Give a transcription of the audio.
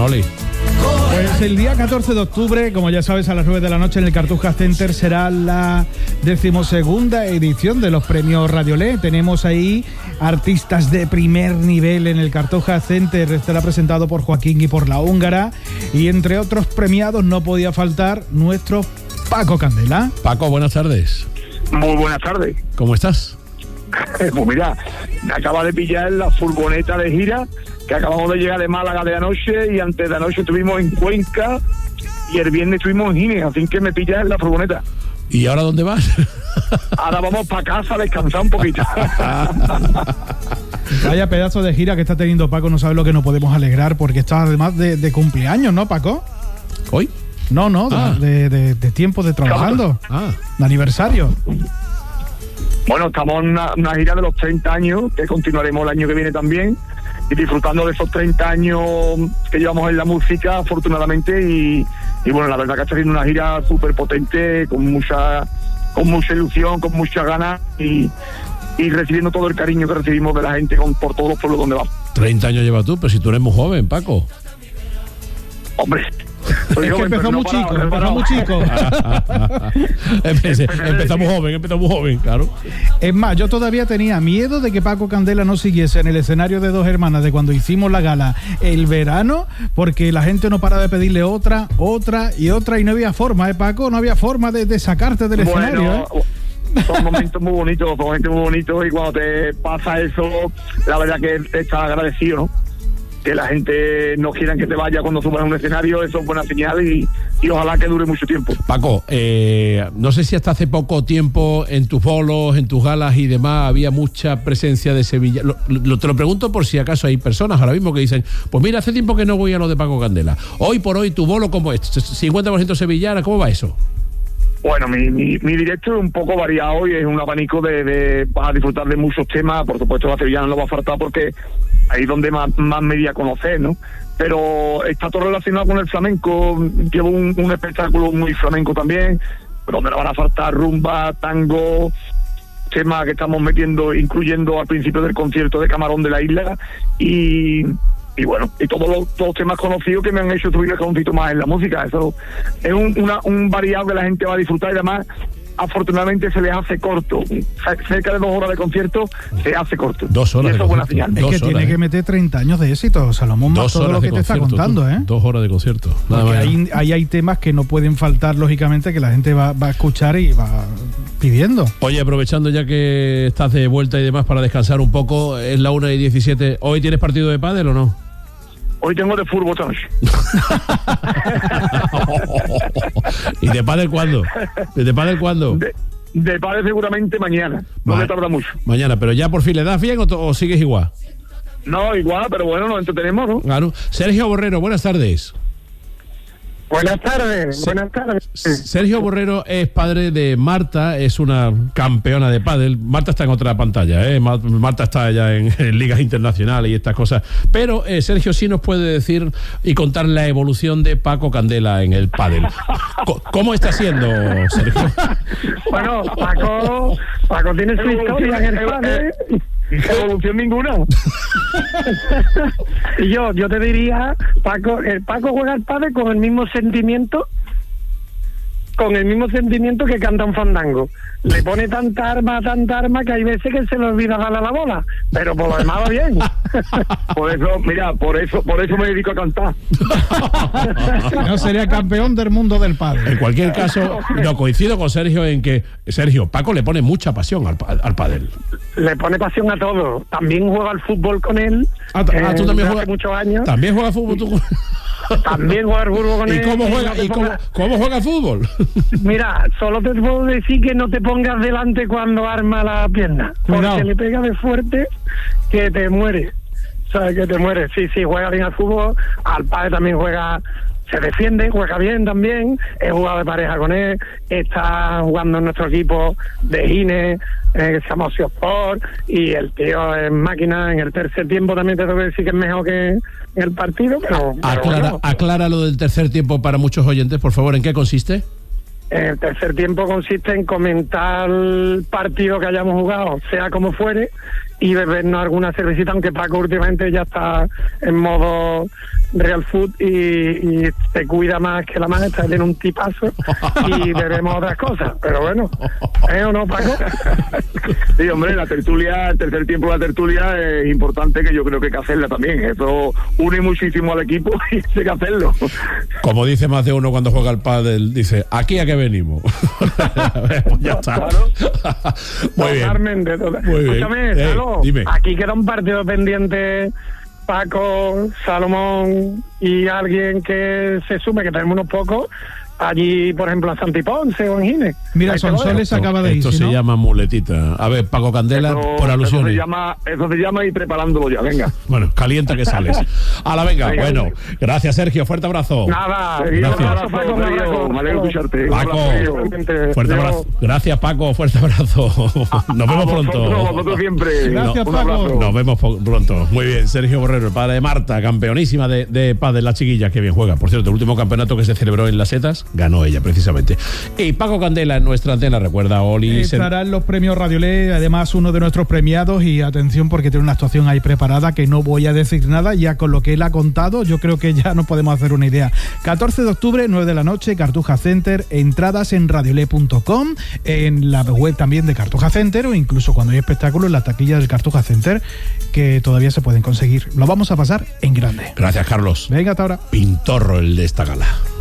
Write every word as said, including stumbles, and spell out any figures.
Oli. Pues el día catorce de octubre, como ya sabes, a las nueve de la noche en el Cartuja Center será la decimosegunda edición de los premios Radiolé. Tenemos ahí artistas de primer nivel en el Cartuja Center. Estará presentado por Joaquín y por La Húngara. Y entre otros premiados no podía faltar nuestro Paco Candela. Paco, buenas tardes. Muy buenas tardes. ¿Cómo estás? Pues mira, me acaba de pillar la furgoneta de gira, que acabamos de llegar de Málaga de anoche, y antes de anoche estuvimos en Cuenca y el viernes estuvimos en Gine, así que me pillas en la furgoneta. ¿Y ahora dónde vas? Ahora vamos para casa a descansar un poquito. Vaya pedazo de gira que está teniendo Paco, no sabes lo que nos podemos alegrar, porque está además de, de cumpleaños, ¿no, Paco? ¿Hoy? No, no, ah. de, de, de tiempo de trabajando. Ah. De aniversario. Bueno, estamos en una, una gira de los treinta años, que continuaremos el año que viene también, y disfrutando de esos treinta años que llevamos en la música, afortunadamente, y, y bueno, la verdad que está haciendo una gira súper potente, con mucha con mucha ilusión, con muchas ganas, y, y recibiendo todo el cariño que recibimos de la gente con, por todos los pueblos donde vamos. treinta años llevas tú, pero si tú eres muy joven, Paco. Hombre, soy es joven, que empezó pero muy no chico, parado, empezó parado. muy chico. Empecé, empezamos joven, empezamos joven, claro. Es más, yo todavía tenía miedo de que Paco Candela no siguiese en el escenario de Dos Hermanas de cuando hicimos la gala el verano, porque la gente no para de pedirle otra, otra y otra, y no había forma, ¿eh, Paco? No había forma de, de sacarte del Bueno, escenario, ¿eh? Son momentos muy bonitos, son momentos muy bonitos, y cuando te pasa eso, la verdad que te estás agradecido, ¿no? Que la gente no quiera que te vaya cuando subas a un escenario, eso es buena señal, y, y ojalá que dure mucho tiempo. Paco, eh, no sé si hasta hace poco tiempo en tus bolos, en tus galas y demás había mucha presencia de Sevilla. Lo, lo, te lo pregunto por si acaso hay personas ahora mismo que dicen, pues mira, hace tiempo que no voy a lo de Paco Candela. Hoy por hoy, tu bolo, ¿cómo es? ¿cincuenta por ciento sevillana? ¿Cómo va eso? Bueno, mi, mi, mi directo es un poco variado y es un abanico de, de vas a disfrutar de muchos temas. Por supuesto, la sevillana no va a faltar porque ahí es donde más, más me di a conocer, ¿no? Pero está todo relacionado con el flamenco. Llevo un, un espectáculo muy flamenco también, donde no van a faltar rumba, tango, temas que estamos metiendo, incluyendo al principio del concierto de Camarón de la Isla, y... y bueno, y todos los, todos los temas conocidos que me han hecho subir un poquito más en la música. Eso es un, una, un variado que la gente va a disfrutar, y además afortunadamente se les hace corto. Cerca de dos horas de concierto se hace corto. Dos horas. Y eso de es buena concierto. señal. Es que Dos tiene horas, que ¿eh? meter treinta años de éxito, Salomón, más Dos todo horas lo de que te está concierto, contando, tú. ¿eh? Dos horas de concierto. Nada Porque más. ahí, ahí hay temas que no pueden faltar, lógicamente, que la gente va, va a escuchar y va pidiendo. Oye, aprovechando ya que estás de vuelta y demás para descansar un poco, es la una y diecisiete. ¿Hoy tienes partido de pádel o no? Hoy tengo de fútbol esta noche. ¿Y de pádel cuándo? ¿De pádel cuándo? De, de padre seguramente mañana. No Ma- me tarda mucho. Mañana, pero ya por fin le das bien o, to- o sigues igual. No, igual, pero bueno, nos entretenemos, ¿no? Claro. Sergio Borrero, buenas tardes. Buenas tardes, Sí. buenas tardes. Sergio Borrero es padre de Marta, es una campeona de pádel. Marta está en otra pantalla, ¿eh? Ma- Marta está ya en, en ligas internacionales y estas cosas. Pero eh, Sergio sí nos puede decir y contar la evolución de Paco Candela en el pádel. Co- ¿Cómo está siendo, Sergio? Bueno, Paco, Paco tiene su historia en el padre. Evolución ninguna. Y yo, yo te diría, Paco, el Paco juega al padre con el mismo sentimiento, con el mismo sentimiento que canta un fandango. Le pone tanta arma, tanta arma que hay veces que se le olvida darle a la bola, pero por lo demás va bien. Por eso, mira, por eso, por eso me dedico a cantar. Si no, sería campeón del mundo del En padre. cualquier caso, no coincido con Sergio en que Sergio, Paco le pone mucha pasión al, pa- al pádel. Le pone pasión a todo. También juega al fútbol con él. Ah, t- ah, tú eh, también desde juegas. hace muchos años. También juega fútbol tú. También juega al fútbol con ¿Y él. cómo eh, juega? no te ¿Y cómo, pongas- cómo juega el fútbol? Mira, solo te puedo decir que no te pongas delante cuando arma la pierna. Cuidado. Porque le pega de fuerte que te muere. ¿Sabes? Que te muere. Sí, sí, juega bien al fútbol. Al padre también juega, se defiende, juega bien también. He jugado de pareja con él. Está jugando en nuestro equipo de Gine, eh, que se llama Ociosport. Y el tío es máquina. En el tercer tiempo también te tengo que decir que es mejor que en el partido. Pero, pero Aclara, bueno. aclara lo del tercer tiempo para muchos oyentes, por favor. ¿En qué consiste? El tercer tiempo consiste en comentar el partido que hayamos jugado, sea como fuere, y bebernos alguna cervecita, aunque Paco últimamente ya está en modo real food y, y se cuida más que la maestra, tiene un tipazo y veremos otras cosas, pero bueno, ¿eh o no, Paco? Sí, hombre, la tertulia, el tercer tiempo de la tertulia es importante, que yo creo que hay que hacerla también, eso une muchísimo al equipo y hay que hacerlo. Como dice más de uno cuando juega al pádel, dice, ¿aquí a qué venimos? Ya está. Claro. Muy bien. Totalmente, total. Muy bien. Escúchame, Eh, Salo, dime. aquí queda un partido pendiente, Paco, Salomón y alguien que se sume, que tenemos unos pocos, allí, por ejemplo, a Santi Ponce o en Gine. Mira, Ahí te lo Sonsoles dejo. acaba de ir. Esto ¿sí, se no? llama muletita. A ver, Paco Candela, Eso- por alusiones. Eso se llama, eso se llama ir preparándolo ya, venga. Bueno, calienta que sales. A la venga. Venga. Bueno, gracias, Sergio. Fuerte abrazo. Nada, Seguido, Gracias. un abrazo, Paco, un Sergio, abrazo. me alegro de escucharte. Un Paco, abrazo, Sergio. fuerte Yo- abrazo. Gracias, Paco. Fuerte abrazo. Nos vemos A pronto. vosotros, vosotros siempre. Gracias, Un Paco. abrazo. Nos vemos po- pronto. Muy bien, Sergio Borrero, el padre de Marta, campeonísima de, de pádel, la chiquilla, que bien juega. Por cierto, el último campeonato que se celebró en Las Setas, ganó ella, precisamente. Y Paco Candela en nuestra antena, recuerda, Oli. Sen- Estarán los premios Radiolé, además uno de nuestros premiados, y atención porque tiene una actuación ahí preparada que no voy a decir nada, ya con lo que él ha contado yo creo que ya nos podemos hacer una idea. catorce de octubre, nueve de la noche, Cartuja Center, entradas en radiolé punto com, en la web también de Cartuja Center, o incluso cuando hay espectáculos en la taquilla del Cartuja Center, que todavía se pueden conseguir. Lo vamos a pasar en grande. Gracias, Carlos. Venga, hasta ahora. Pintorro el de esta gala.